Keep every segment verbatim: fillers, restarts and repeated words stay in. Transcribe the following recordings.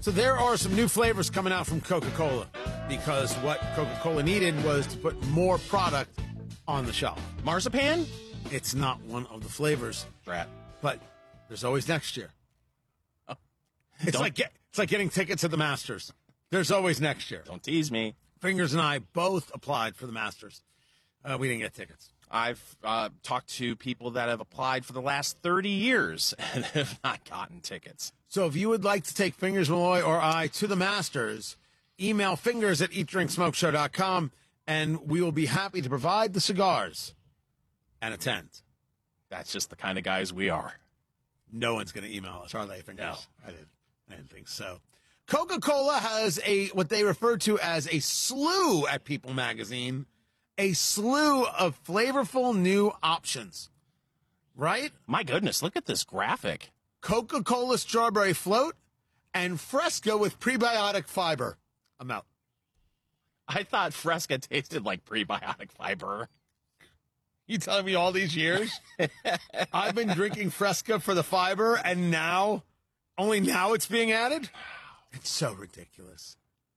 So there are some new flavors coming out from Coca-Cola because what Coca-Cola needed was to put more product on the shelf. Marzipan? It's not one of the flavors. Rat. But there's always next year. Oh. It's Don't- like get, it's like getting tickets at the Masters. There's always next year. Don't tease me. Fingers and I both applied for the Masters. Uh, we didn't get tickets. I've uh, talked to people that have applied for the last thirty years and have not gotten tickets. So if you would like to take Fingers, Malloy, or I to the Masters, email fingers at eat drink smoke show dot com, and we will be happy to provide the cigars and attend. That's just the kind of guys we are. No one's going to email us, are they, Fingers? No. I didn't, I didn't think so. Coca-Cola has a what they refer to as a slew at People Magazine, a slew of flavorful new options. Right? My goodness, look at this graphic. Coca-Cola Strawberry Float and Fresca with prebiotic fiber. I'm out. I thought Fresca tasted like prebiotic fiber. You telling me all these years? I've been drinking Fresca for the fiber, and now, only now it's being added? It's so ridiculous.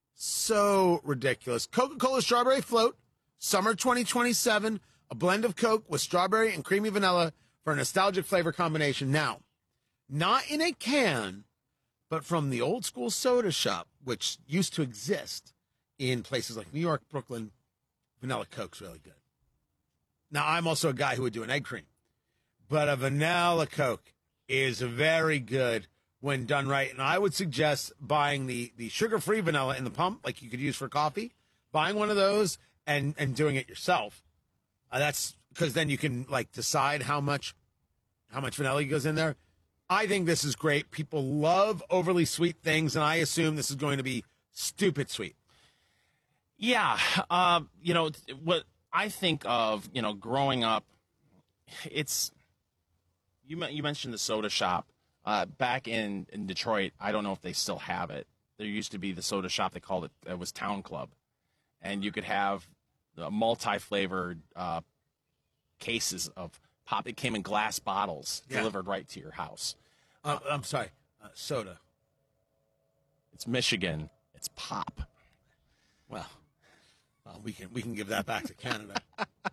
So ridiculous. Coca-Cola Strawberry Float, Summer twenty twenty-seven, a blend of Coke with strawberry and creamy vanilla for a nostalgic flavor combination. Now, not in a can, but from the old school soda shop, which used to exist in places like New York, Brooklyn. Vanilla Coke's really good. Now, I'm also a guy who would do an egg cream, but a vanilla Coke is very good when done right. And I would suggest buying the, the sugar-free vanilla in the pump, like you could use for coffee, buying one of those and, and doing it yourself. Uh, that's because then you can like decide how much, how much vanilla goes in there. I think this is great. People love overly sweet things, and I assume this is going to be stupid sweet. Yeah, uh, you know, what I think of, you know, growing up, it's, you men- you mentioned the soda shop. Uh, back in, in Detroit, I don't know if they still have it. There used to be the soda shop, they called it, it was Town Club. And you could have the multi-flavored uh, cases of pop. It came in glass bottles Yeah. delivered right to your house. Uh, I'm sorry, uh, soda. It's Michigan. It's pop. Well, well, we can we can give that back to Canada.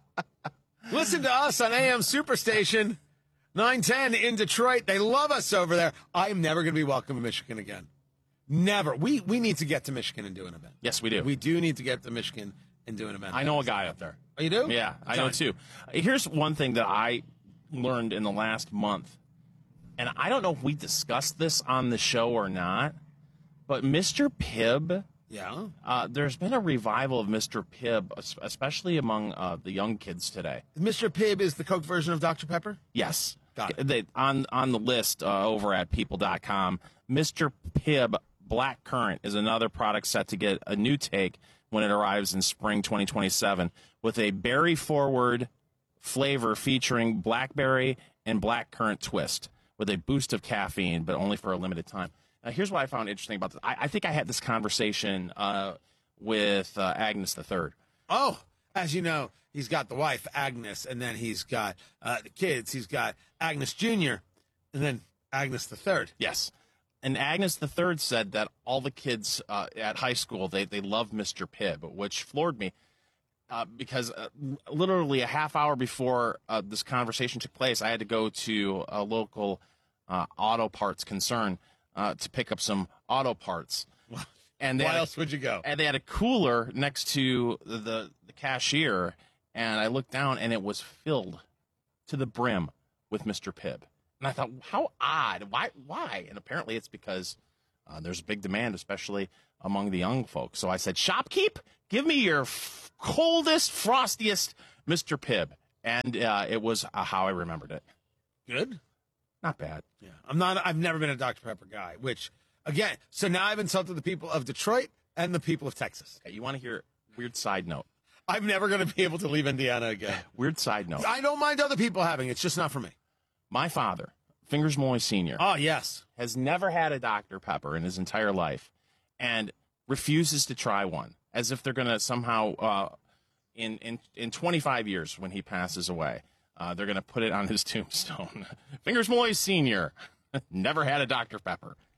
Listen to us on A M Superstation nine ten in Detroit. They love us over there. I'm never going to be welcome in Michigan again. Never. We we need to get to Michigan and do an event. Yes, we do. We do need to get to Michigan and do an event. I know a guy up there. Oh, you do? Yeah, I Tell know me. too. Here's one thing that I learned in the last month, and I don't know if we discussed this on the show or not, but Mister Pibb, Yeah. uh, there's been a revival of Mister Pibb, es- especially among uh, the young kids today. Mister Pibb is the Coke version of Doctor Pepper? Yes. Got it. They, on, on the list uh, over at people dot com, Mister Pibb Black Currant is another product set to get a new take when it arrives in spring twenty twenty-seven with a berry-forward flavor featuring blackberry and blackcurrant twist with a boost of caffeine, but only for a limited time. Now, here's what I found interesting about this. I, I think I had this conversation uh, with uh, Agnes the Third. Oh, as you know, he's got the wife, Agnes, and then he's got uh, the kids. He's got Agnes Junior, and then Agnes the Third. Yes. And Agnes the Third said that all the kids uh, at high school, they, they love Mister Pibb, which floored me uh, because uh, literally a half hour before uh, this conversation took place, I had to go to a local uh, auto parts concern uh, to pick up some auto parts. And they Why had a- else would you go? And they had a cooler next to the, the cashier, and I looked down, and it was filled to the brim with Mister Pibb. And I thought, how odd. Why? Why? And apparently it's because uh, there's a big demand, especially among the young folks. So I said, Shopkeep, give me your f- coldest, frostiest Mister Pibb. And uh, it was uh, how I remembered it. Good. Not bad. Yeah, I'm not. I've never been a Doctor Pepper guy. Which again, so now I've insulted the people of Detroit and the people of Texas. Okay, you want to hear a weird side note? I'm never going to be able to leave Indiana again. Weird side note. I don't mind other people having it. It's just not for me. My father, Fingers Malloy Senior, Oh yes. has never had a Doctor Pepper in his entire life and refuses to try one, as if they're going to somehow, uh, in, in, in twenty-five years when he passes away, uh, they're going to put it on his tombstone. Fingers Malloy Senior never had a Doctor Pepper.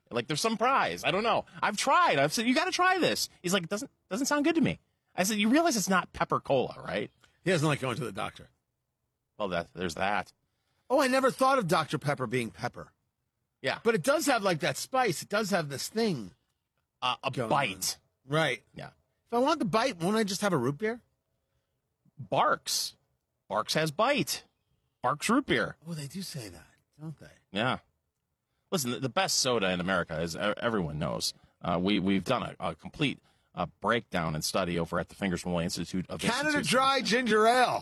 Like there's some prize. I don't know. I've tried. I've said, you got to try this. He's like, it doesn't, doesn't sound good to me. I said, you realize it's not pepper cola, right? He doesn't like going to the doctor. Well, that there's that. Oh, I never thought of Doctor Pepper being pepper. Yeah. But it does have like that spice. It does have this thing. Uh, a going bite. on. Right. Yeah. If I want the bite, won't I just have a root beer? Barks. Barks has bite. Barks root beer. Oh, they do say that, don't they? Yeah. Listen, the- the best soda in America, as e- everyone knows, uh, we, we've done a, a complete uh, breakdown and study over at the Fingers Malloy Institute of Canada Institutes. Dry Ginger Ale.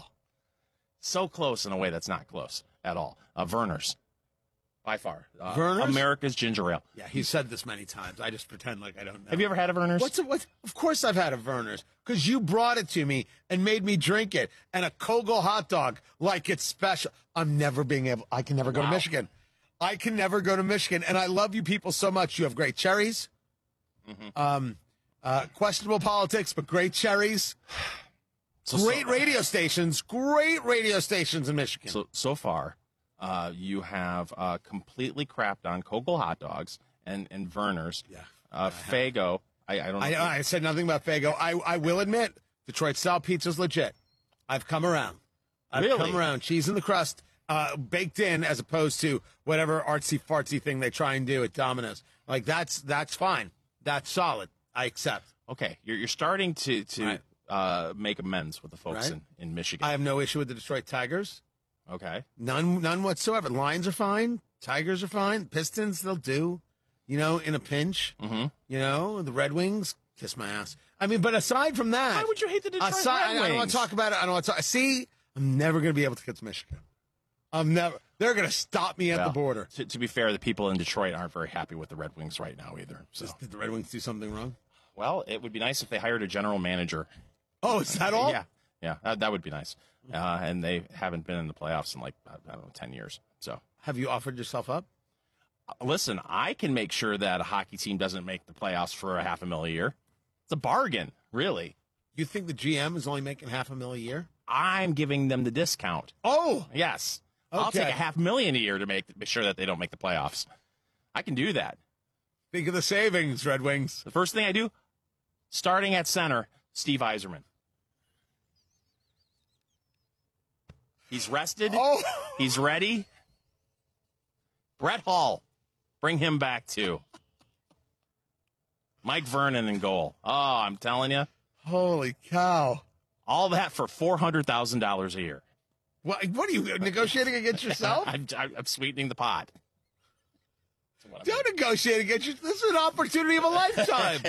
So close in a way that's not close at all. Uh, Verner's. By far. Uh, Verner's? America's ginger ale. Yeah, he's said this many times. I just pretend like I don't know. Have you ever had a Verner's? What's it? What? Of course I've had a Verner's because you brought it to me and made me drink it, and a Kogel hot dog like it's special. I'm never being able. I can never go Wow. to Michigan. I can never go to Michigan, and I love you people so much. You have great cherries. Mm-hmm. Um, uh, questionable politics, but great cherries. So, Great so, radio stations. Great radio stations in Michigan. So, so far, uh, you have uh, completely crapped on Kogel hot dogs and, and Verner's. Yeah. Uh, Fago. I, I don't know. I, I said nothing about Fago. I, I will admit, Detroit style pizza's legit. I've come around. I've Really? come around. Cheese in the crust, uh, baked in, as opposed to whatever artsy fartsy thing they try and do at Domino's. Like that's that's fine. That's solid. I accept. Okay, you're, you're starting to, to Right. uh, make amends with the folks Right. in, in Michigan. I have no issue with the Detroit Tigers. okay. None, none whatsoever. Lions are fine. Tigers are fine. Pistons, they'll do. You know, in a pinch. Mm-hmm. You know, the Red Wings, kiss my ass. I mean, but aside from that, Why would you hate the Detroit aside, Red I don't want Wings? to talk about it. I don't want to talk. See, I'm never going to be able to get to Michigan. I'm never. They're going to stop me at Well, the border. To, to be fair, the people in Detroit aren't very happy with the Red Wings right now either. So, Did the Red Wings do something wrong? well, it would be nice if they hired a general manager. Oh, is that all? Yeah, yeah, that, that would be nice. Uh, and they haven't been in the playoffs in like I don't know ten years. So, Have you offered yourself up? uh, listen, I can make sure that a hockey team doesn't make the playoffs for a half a mil a year. It's a bargain, really. You think the G M is only making half a mil a year? I'm giving them the discount. Oh, Yes, I'll take Okay. a half million a year to make, make sure that they don't make the playoffs. I can do that. think of the savings, Red Wings. The first thing I do, starting at center, Steve Yzerman. He's rested. Oh, He's ready. Brett Hall, bring him back too. Mike Vernon in goal. Oh, I'm telling you, holy cow! all that for four hundred thousand dollars a year. What? What are you negotiating against yourself? I'm, I'm sweetening the pot. That's what I'm Don't negotiate against you. This is an opportunity of a lifetime.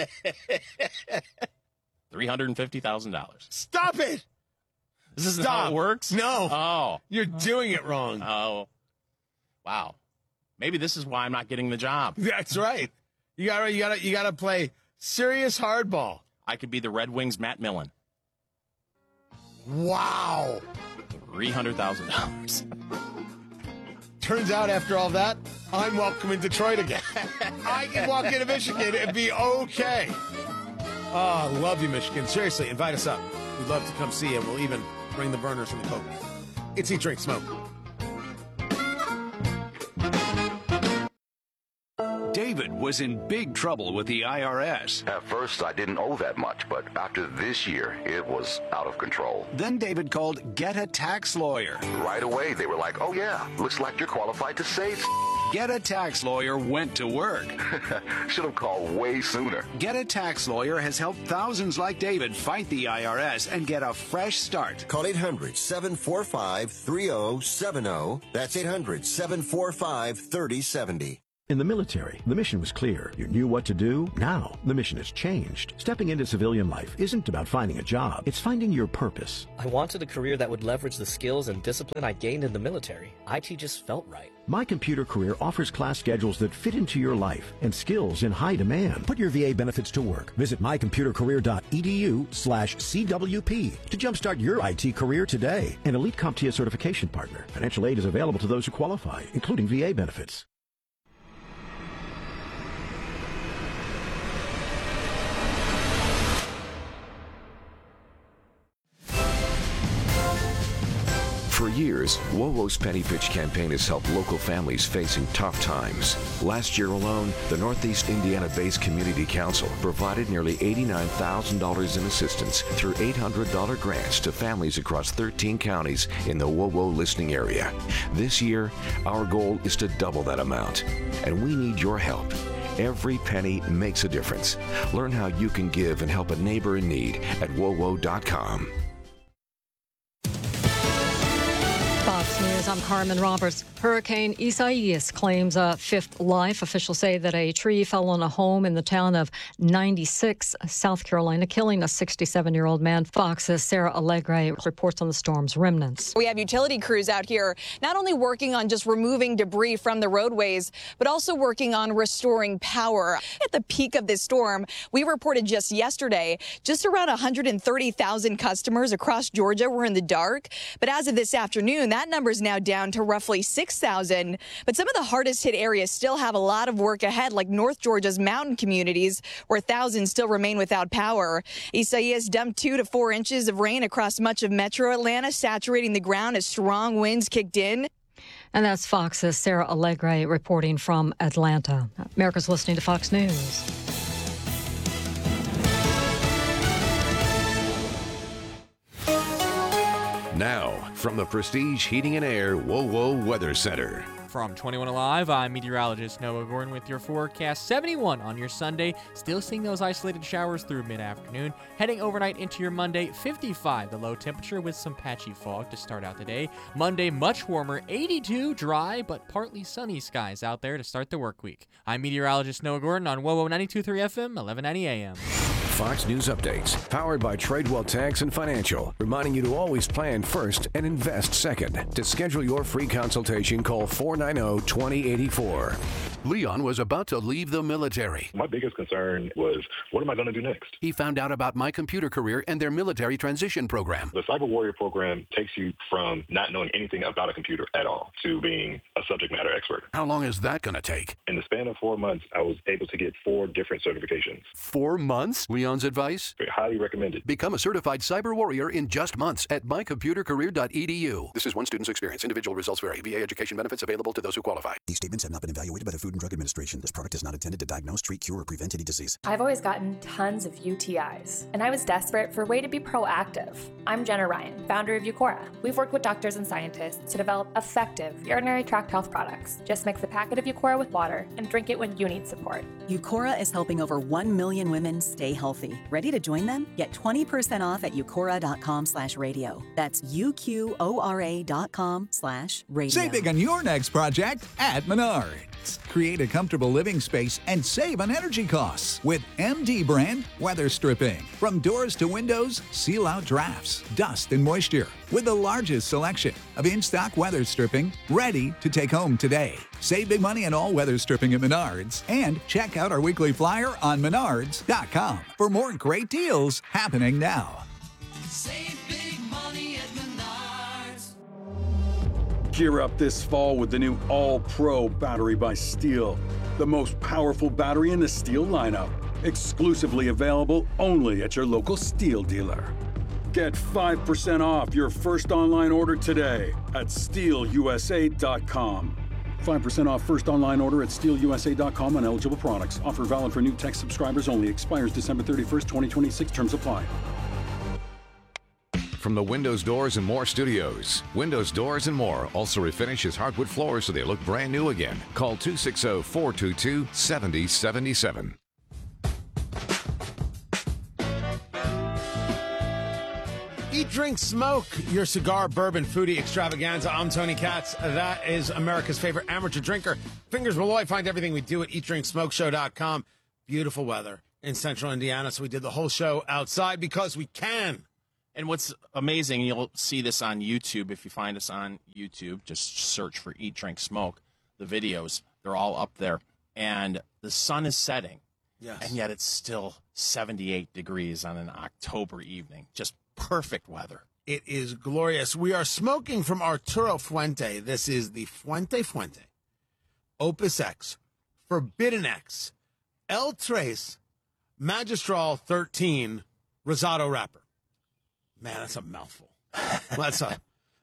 three hundred fifty thousand dollars. Stop it! This isn't Stop. how it works? No, Oh. you're doing it wrong. Oh. Wow. Maybe this is why I'm not getting the job. That's right. You gotta, you gotta, you gotta play serious hardball. I could be the Red Wings' Matt Millen. Wow. three hundred thousand dollars. Turns out, after all that, I'm welcome in Detroit again. I can walk into Michigan and be okay. Oh, love you, Michigan. Seriously, invite us up. We'd love to come see you. We'll even bring the burners and the Coke. It's Eat, Drink, Smoke. David was in big trouble with the I R S. At first, I didn't owe that much, but after this year, it was out of control. Then David called Get a Tax Lawyer. Right away, they were like, oh yeah, looks like you're qualified to save. Get a Tax Lawyer went to work. Should have called way sooner. Get a Tax Lawyer has helped thousands like David fight the I R S and get a fresh start. Call eight hundred, seven four five, three oh seven oh. That's eight hundred, seven four five, three oh seven oh. In the military, the mission was clear. You knew what to do. Now, the mission has changed. Stepping into civilian life isn't about finding a job. It's finding your purpose. I wanted a career that would leverage the skills and discipline I gained in the military. I T just felt right. My Computer Career offers class schedules that fit into your life and skills in high demand. Put your V A benefits to work. Visit mycomputercareer.edu slash CWP to jumpstart your I T career today. An Elite CompTIA certification partner. Financial aid is available to those who qualify, including V A benefits. For years, years, WOWO's Penny Pitch campaign has helped local families facing tough times. Last year alone, the Northeast Indiana-based Community Council provided nearly eighty-nine thousand dollars in assistance through eight hundred dollars grants to families across thirteen counties in the WOWO listening area. This year, our goal is to double that amount, and we need your help. Every penny makes a difference. Learn how you can give and help a neighbor in need at W O W O dot com. Fox News, I'm Carmen Roberts. Hurricane Isaias claims a fifth life. Officials say that a tree fell on a home in the town of ninety-six, South Carolina, killing a sixty-seven-year-old man. Fox's Sarah Allegre reports on the storm's remnants. We have utility crews out here not only working on just removing debris from the roadways, but also working on restoring power. At the peak of this storm, we reported just yesterday, just around one hundred thirty thousand customers across Georgia were in the dark. But as of this afternoon, that number is now down to roughly six thousand. But some of the hardest hit areas still have a lot of work ahead, like North Georgia's mountain communities, where thousands still remain without power. Isaias dumped two to four inches of rain across much of metro Atlanta, saturating the ground as strong winds kicked in. And that's Fox's Sarah Allegre reporting from Atlanta. America's listening to Fox News. Now, from the Prestige Heating and Air WOWO Weather Center. From twenty-one Alive, I'm meteorologist Noah Gordon with your forecast. seventy-one on your Sunday, still seeing those isolated showers through mid-afternoon. Heading overnight into your Monday, fifty-five, the low temperature with some patchy fog to start out the day. Monday, much warmer, eighty-two, dry, but partly sunny skies out there to start the work week. I'm meteorologist Noah Gordon on WOWO ninety-two point three F M, eleven ninety A M. Fox News Updates, powered by Tradewell Tax and Financial, reminding you to always plan first and invest second. To schedule your free consultation, call four nine zero, two zero eight four. Leon was about to leave the military. My biggest concern was, what am I going to do next? He found out about My Computer Career and their military transition program. The Cyber Warrior program takes you from not knowing anything about a computer at all to being a subject matter expert. How long is that going to take? In the span of four months, I was able to get four different certifications. Four months? Leon's advice? Highly recommended. Become a certified cyber warrior in just months at my computer career dot e d u. This is one student's experience. Individual results vary. V A education benefits available to those who qualify. These statements have not been evaluated by the Food and Drug Administration. This product is not intended to diagnose, treat, cure, or prevent any disease. I've always gotten tons of U T Is, and I was desperate for a way to be proactive. I'm Jenna Ryan, founder of Eucora. We've worked with doctors and scientists to develop effective urinary tract health products. Just mix a packet of Eucora with water and drink it when you need support. Eucora is helping over one million women stay healthy. Ready to join them? Get twenty percent off at eucora dot com slash radio. That's U Q O R A dot com slash radio. Save big on your next project at Menards. Create a comfortable living space and save on energy costs with M D brand weather stripping. From doors to windows, seal out drafts, dust, and moisture. With the largest selection of in-stock weather stripping ready to take home today. Save big money on all weather stripping at Menards and check out our weekly flyer on menards dot com for more great deals happening now. Save big money at Menards. Gear up this fall with the new All-Pro battery by Steel. The most powerful battery in the Steel lineup. Exclusively available only at your local Steel dealer. Get five percent off your first online order today at steel u s a dot com. five percent off first online order at steel u s a dot com on eligible products. Offer valid for new tech subscribers only. Expires December thirty-first, twenty twenty-six. Terms apply. From the Windows Doors and More Studios, Windows Doors and More also refinishes hardwood floors so they look brand new again. Call two six zero, four two two, seven zero seven seven. Eat, drink, smoke, your cigar, bourbon, foodie extravaganza. I'm Tony Katz. That is America's favorite amateur drinker. Fingers Malloy. Find everything we do at eat drink smoke show dot com. Beautiful weather in central Indiana, so we did the whole show outside because we can. And what's amazing, you'll see this on YouTube. If you find us on YouTube, just search for Eat, Drink, Smoke. The videos, they're all up there. And the sun is setting. Yes. And yet it's still seventy-eight degrees on an October evening. Just perfect weather. It is glorious. We are smoking from Arturo Fuente. This is the Fuente Fuente, Opus X, Forbidden X, El Tres, Magistral thirteen, Rosado wrapper. Man, that's a mouthful. that's a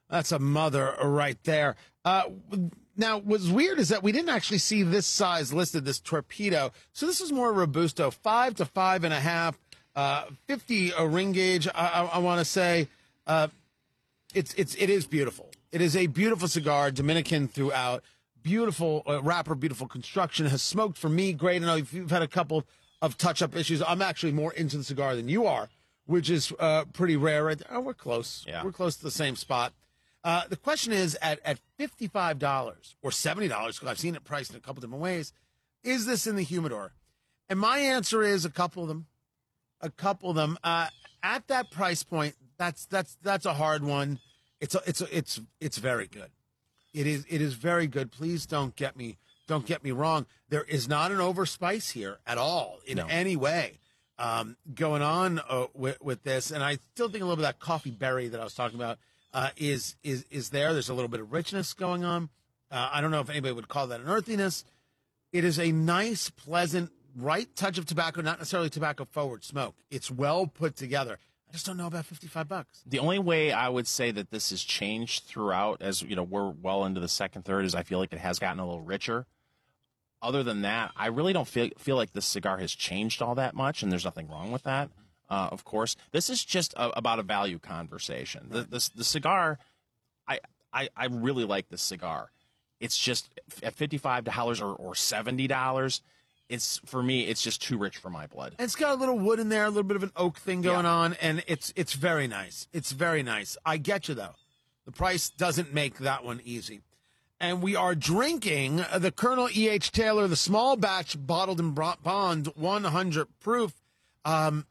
That's a mother right there. Uh, now, what's weird is that we didn't actually see this size listed, this torpedo. So this is more Robusto, five to five and a half, uh, fifty a ring gauge. I, I, I want to say uh, it's it's it is beautiful. It is a beautiful cigar, Dominican throughout. Beautiful uh, wrapper, beautiful construction. Has smoked for me great. I know if you've had a couple of touch-up issues, I'm actually more into the cigar than you are, which is uh, pretty rare. Right there. Oh, we're close. Yeah. We're close to the same spot. Uh, the question is, at, at fifty-five dollars or seventy dollars, because I've seen it priced in a couple different ways, is this in the humidor? And my answer is a couple of them. A couple of them. Uh, at that price point, that's that's that's a hard one. It's a, it's a, it's it's very good. It is it is very good. Please don't get me don't get me wrong. There is not an overspice here at all in No. any way um, going on uh, with, with this. And I still think a little bit of that coffee berry that I was talking about uh, is is is there. There's a little bit of richness going on. Uh, I don't know if anybody would call that an earthiness. It is a nice, pleasant, right touch of tobacco, not necessarily tobacco forward smoke. It's well put together. I just don't know about fifty-five bucks. The only way I would say that this has changed throughout, as you know, we're well into the second third, is I feel like it has gotten a little richer. Other than that, I really don't feel feel like this cigar has changed all that much, and there's nothing wrong with that. Uh, of course, this is just a, about a value conversation. The, the the cigar, I, I I really like this cigar. It's just at fifty-five dollars or or seventy dollars. It's for me, it's just too rich for my blood. And it's got a little wood in there, a little bit of an oak thing going Yeah. on, and it's it's very nice. It's very nice. I get you, though. The price doesn't make that one easy. And we are drinking the Colonel E H. Taylor, the small batch bottled in bro- bond, one hundred proof. Um,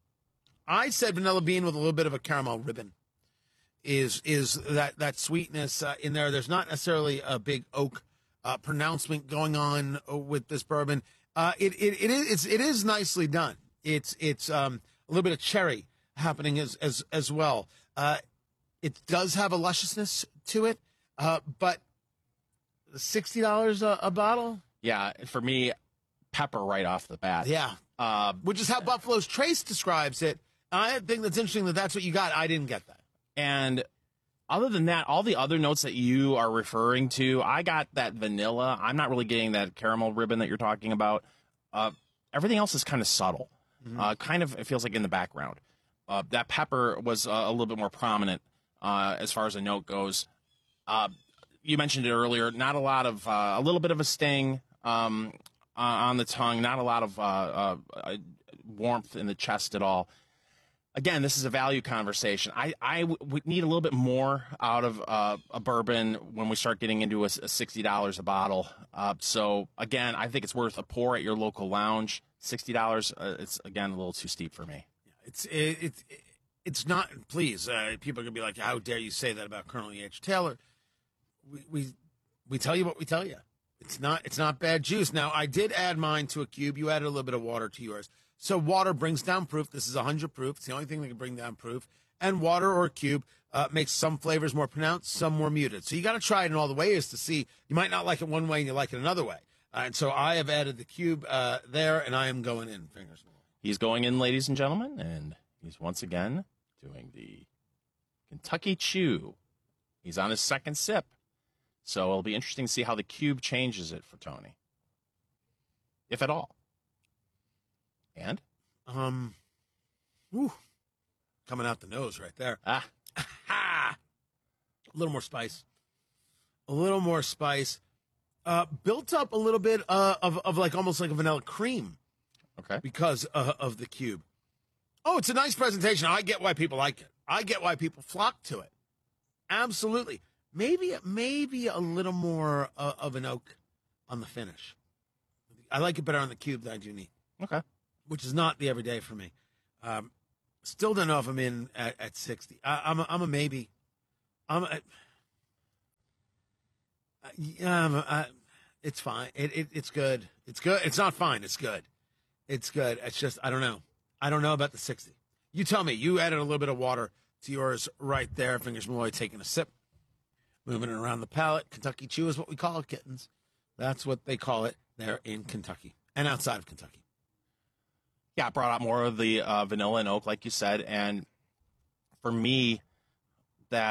I said vanilla bean with a little bit of a caramel ribbon. Is is that, that sweetness uh, in there. There's not necessarily a big oak uh, pronouncement going on uh, with this bourbon. Uh, it, it it is it's, it is nicely done. It's it's um, a little bit of cherry happening as as as well. Uh, it does have a lusciousness to it, uh, but sixty dollars a, a bottle. Yeah, for me, pepper right off the bat. Yeah, uh, which is how Buffalo's Trace describes it. I think that's interesting that that's what you got. I didn't get that. And other than that, all the other notes that you are referring to, I got that vanilla. I'm not really getting that caramel ribbon that you're talking about. Uh, everything else is kind of subtle. Mm-hmm. Uh, kind of, it feels like in the background. Uh, that pepper was uh, a little bit more prominent uh, as far as a note goes. Uh, you mentioned it earlier. Not a lot of, uh, a little bit of a sting um, uh, on the tongue. Not a lot of uh, uh, warmth in the chest at all. Again, this is a value conversation. I, I w- would need a little bit more out of uh, a bourbon when we start getting into a, a sixty dollars a bottle. Uh, so, again, I think it's worth a pour at your local lounge. sixty dollars, uh, it's, again, a little too steep for me. It's it, it, it's not. Please, uh, people are gonna be like, "How dare you say that about Colonel E H. Taylor?" We we we tell you what we tell you. It's not it's not bad juice. Now, I did add mine to a cube. You added a little bit of water to yours. So water brings down proof. This is one hundred proof. It's the only thing that can bring down proof. And water or a cube uh, makes some flavors more pronounced, some more muted. So you got to try it in all the ways to see. You might not like it one way and you like it another way. Uh, and so I have added the cube uh, there, and I am going in. Fingers. He's going in, ladies and gentlemen, and he's once again doing the Kentucky Chew. He's on his second sip. So it'll be interesting to see how the cube changes it for Tony, if at all. And? Um, whew, coming out the nose right there. Ah. A little more spice. A little more spice. Uh, built up a little bit uh, of, of like almost like a vanilla cream. Okay. Because uh, of the cube. Oh, it's a nice presentation. I get why people like it. I get why people flock to it. Absolutely. Maybe, maybe a little more uh, of an oak on the finish. I like it better on the cube than I do neat. Okay. Which is not the everyday for me. Um, still don't know if I'm in at, at sixty. I, I'm, a, I'm a maybe. I'm a, yeah, I'm a, I, it's fine. It, it it's good. It's good. It's not fine. It's good. It's good. It's just I don't know. I don't know about the sixty. You tell me. You added a little bit of water to yours right there. Fingers Malloy taking a sip, moving it around the palate. Kentucky Chew is what we call it, kittens. That's what they call it there in Kentucky and outside of Kentucky. Yeah, it brought out more of the uh, vanilla and oak, like you said. And for me, that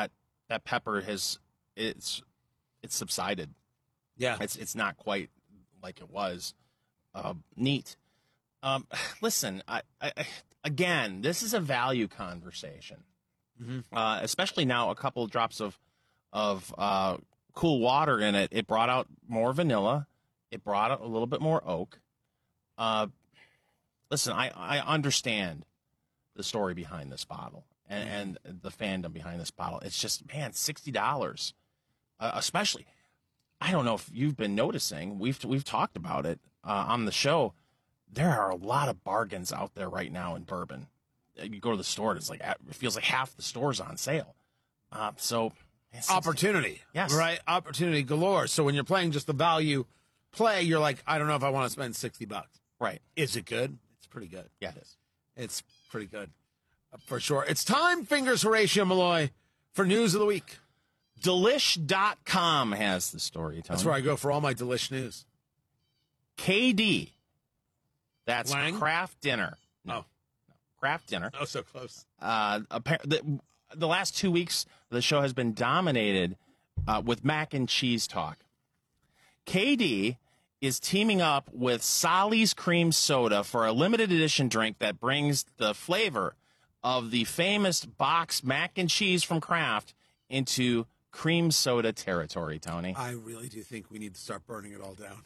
that pepper has it's it's subsided. Yeah, it's it's not quite like it was. Uh, neat. Um, listen, I, I, again, this is a value conversation, mm-hmm. uh, especially now. A couple of drops of of uh, cool water in it. It brought out more vanilla. It brought out a little bit more oak. Uh, listen, I, I understand the story behind this bottle and, and the fandom behind this bottle. It's just, man, sixty dollars, uh, especially. I don't know if you've been noticing. We've we've talked about it uh, on the show. There are a lot of bargains out there right now in bourbon. You go to the store, it's like it feels like half the store's on sale. Uh, so it's, opportunity, yes, right? Opportunity galore. So when you're playing just the value play, you're like, I don't know if I want to spend sixty bucks. Right? Is it good? It's pretty good. Yeah, it is. It's pretty good, uh, for sure. It's time, fingers Horatio Malloy, for news of the week. Delish dot com has the story, Tony. That's where I go for all my Delish news. K D. That's Lang? Craft Dinner. No. Oh. no. Craft Dinner. Oh, so close. Uh, appar- the, the last two weeks, the show has been dominated uh, with mac and cheese talk. K D is teaming up with Solly's Cream Soda for a limited edition drink that brings the flavor of the famous box mac and cheese from Kraft into cream soda territory, Tony. I really do think we need to start burning it all down.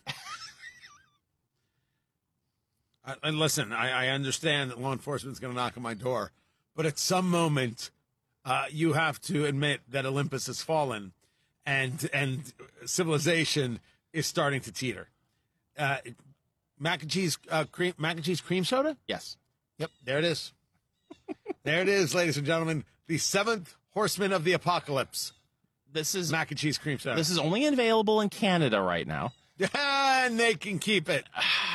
I, and listen, I, I understand that law enforcement's going to knock on my door, but at some moment, uh, you have to admit that Olympus has fallen, and and civilization is starting to teeter. Uh, mac and cheese uh, cream, mac and cheese cream soda. Yes. Yep. There it is. There it is, ladies and gentlemen. The seventh horseman of the apocalypse. This is mac and cheese cream soda. This is only available in Canada right now, and they can keep it.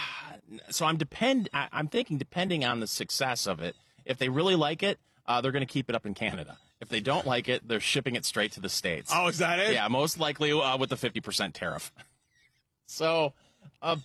So I'm depend. I, I'm thinking, depending on the success of it, if they really like it, uh, they're going to keep it up in Canada. If they don't like it, they're shipping it straight to the States. Oh, is that it? Yeah, most likely uh, with the fifty percent tariff. So, uh,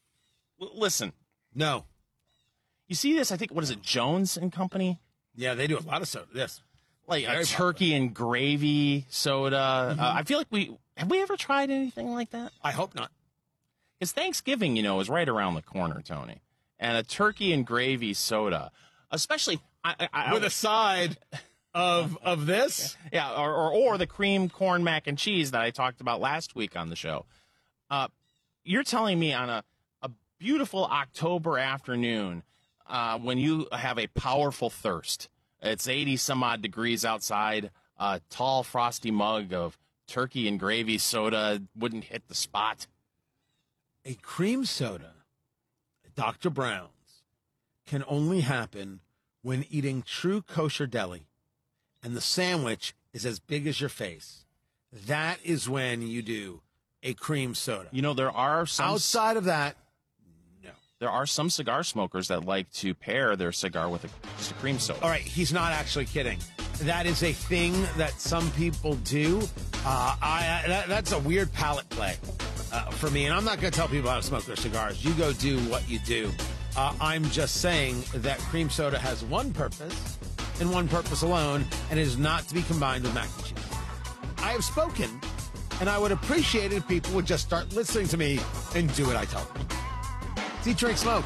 l- listen. No. You see this? I think, what is it, Jones and Company? Yeah, they do a lot of soda. Yes. Like Very a turkey and gravy soda. Mm-hmm. Uh, I feel like we, have we ever tried anything like that? I hope not. Because Thanksgiving, you know, is right around the corner, Tony. And a turkey and gravy soda, especially I, I, with a side of of this, yeah, or, or or the cream corn mac and cheese that I talked about last week on the show. Uh, you're telling me on a a beautiful October afternoon, uh, when you have a powerful thirst, it's eighty some odd degrees outside, a tall frosty mug of turkey and gravy soda wouldn't hit the spot. A cream soda, Doctor Brown's, can only happen when eating true kosher deli and the sandwich is as big as your face. That is when you do a cream soda. You know, there are some... Outside of that, no. There are some cigar smokers that like to pair their cigar with a, just a cream soda. All right, he's not actually kidding. That is a thing that some people do. Uh, I, that, that's a weird palate play. Uh, for me, and I'm not going to tell people how to smoke their cigars. You go do what you do. Uh, I'm just saying that cream soda has one purpose and one purpose alone, and it is not to be combined with mac and cheese. I have spoken, and I would appreciate it if people would just start listening to me and do what I tell them. See, drink, smoke.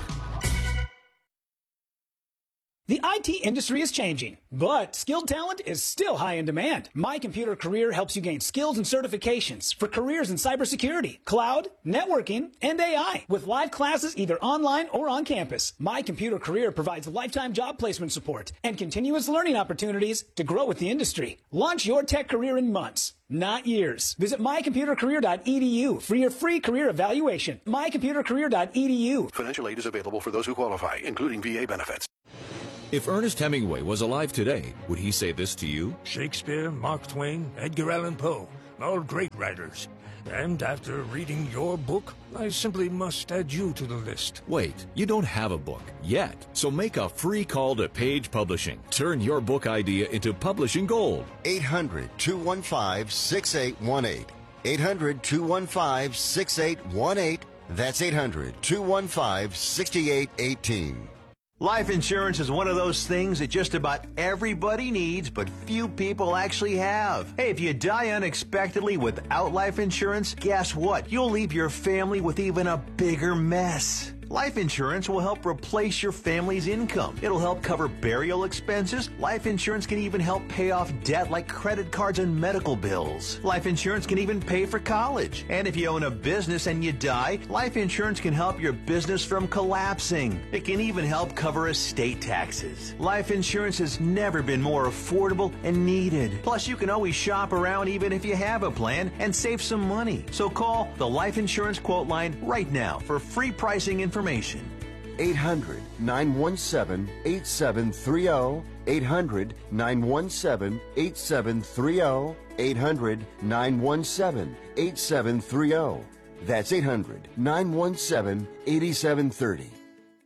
The I T industry is changing, but skilled talent is still high in demand. My Computer Career helps you gain skills and certifications for careers in cybersecurity, cloud, networking, and A I. With live classes either online or on campus, My Computer Career provides lifetime job placement support and continuous learning opportunities to grow with the industry. Launch your tech career in months, not years. Visit my computer career dot e d u for your free career evaluation. my computer career dot e d u. Financial aid is available for those who qualify, including V A benefits. If Ernest Hemingway was alive today, would he say this to you? Shakespeare, Mark Twain, Edgar Allan Poe, all great writers. And after reading your book, I simply must add you to the list. Wait, you don't have a book yet, so make a free call to Page Publishing. Turn your book idea into publishing gold. eight hundred, two one five, six eight one eight. eight hundred, two one five, six eight one eight. That's eight hundred, two one five, six eight one eight. Life insurance is one of those things that just about everybody needs, but few people actually have. Hey, if you die unexpectedly without life insurance, guess what? You'll leave your family with even a bigger mess. Life insurance will help replace your family's income. It'll help cover burial expenses. Life insurance can even help pay off debt like credit cards and medical bills. Life insurance can even pay for college. And if you own a business and you die, life insurance can help your business from collapsing. It can even help cover estate taxes. Life insurance has never been more affordable and needed. Plus, you can always shop around even if you have a plan and save some money. So call the Life Insurance Quote Line right now for free pricing information. eight hundred, nine one seven, eight seven three zero. eight hundred, nine one seven, eight seven three zero. eight hundred, nine one seven, eight seven three zero. That's eight hundred, nine one seven, eight seven three zero.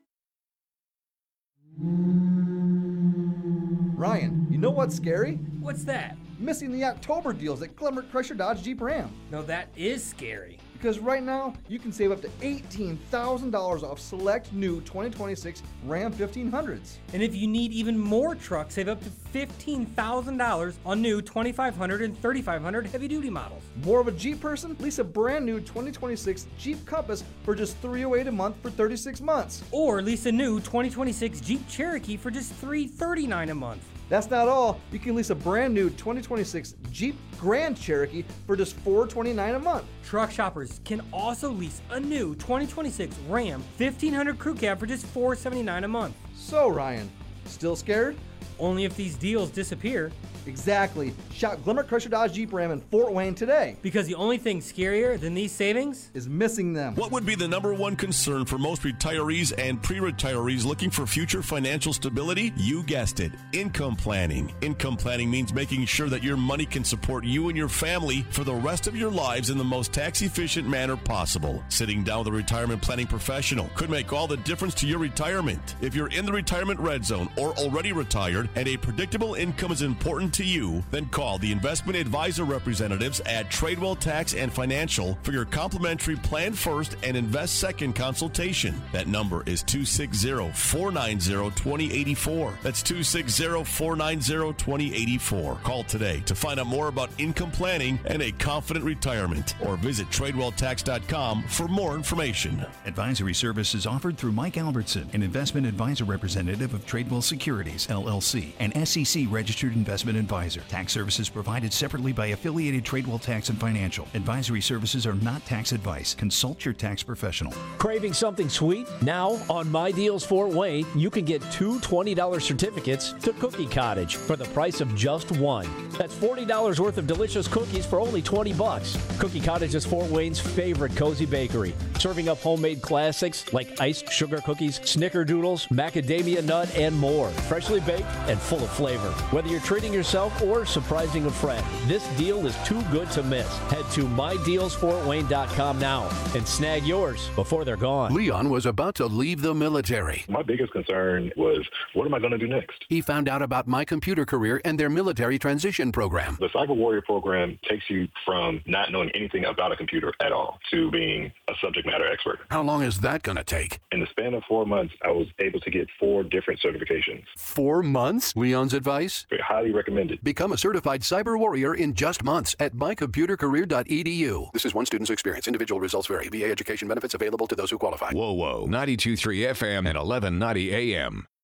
Ryan, you know what's scary? What's that? Missing the October deals at Glenbrook Chrysler Dodge Jeep Ram. No, that is scary. Because right now, you can save up to eighteen thousand dollars off select new twenty twenty-six Ram fifteen hundreds. And if you need even more trucks, save up to fifteen thousand dollars on new twenty-five hundred and thirty-five hundred heavy-duty models. More of a Jeep person? Lease a brand new twenty twenty-six Jeep Compass for just three hundred eight dollars a month for thirty-six months. Or lease a new twenty twenty-six Jeep Cherokee for just three hundred thirty-nine dollars a month. That's not all. You can lease a brand new twenty twenty-six Jeep Grand Cherokee for just four hundred twenty-nine dollars a month. Truck shoppers can also lease a new twenty twenty-six Ram fifteen hundred Crew Cab for just four hundred seventy-nine dollars a month. So, Ryan, still scared? Only if these deals disappear. Exactly. Shop Glenbrook Chrysler Dodge Jeep Ram in Fort Wayne today. Because the only thing scarier than these savings is missing them. What would be the number one concern for most retirees and pre-retirees looking for future financial stability? You guessed it, income planning. Income planning means making sure that your money can support you and your family for the rest of your lives in the most tax-efficient manner possible. Sitting down with a retirement planning professional could make all the difference to your retirement. If you're in the retirement red zone or already retired and a predictable income is important to you, then call the investment advisor representatives at Tradewell Tax and Financial for your complimentary Plan First and Invest Second consultation. That number is two six zero, four nine zero, two zero eight four. That's two six zero, four nine zero, two zero eight four. Call today to find out more about income planning and a confident retirement, or visit Tradewell Tax dot com for more information. Advisory services offered through Mike Albertson, an investment advisor representative of Tradewell Securities, L L C, an S E C registered investment advisor. Tax services provided separately by affiliated Tradewell Tax and Financial. Advisory services are not tax advice. Consult your tax professional. Craving something sweet? Now, on My Deals Fort Wayne, you can get two twenty dollars certificates to Cookie Cottage for the price of just one. That's forty dollars worth of delicious cookies for only twenty bucks. Cookie Cottage is Fort Wayne's favorite cozy bakery, serving up homemade classics like iced sugar cookies, snickerdoodles, macadamia nut, and more. Freshly baked and full of flavor. Whether you're treating yourself or surprising a friend, this deal is too good to miss. Head to my deals fort wayne dot com now and snag yours before they're gone. Leon was about to leave the military. My biggest concern was, what am I going to do next? He found out about My Computer Career and their military transition program. The Cyber Warrior program takes you from not knowing anything about a computer at all to being a subject matter expert. How long is that going to take? In the span of four months, I was able to get four different certifications. Four months? Leon's advice? Highly recommended. Become a certified cyber warrior in just months at my computer career dot e d u. This is one student's experience. Individual results vary. V A education benefits available to those who qualify. Whoa, whoa. ninety-two point three F M and eleven ninety A M.